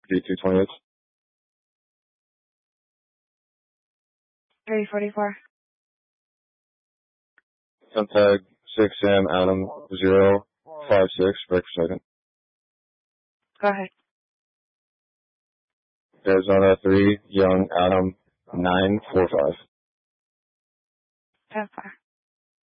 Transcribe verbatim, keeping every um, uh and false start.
D two twenty-eight. three forty-four. Tag six Sam Adam zero five six, break for second. Go ahead. Arizona three, Young Adam nine four five. ten four.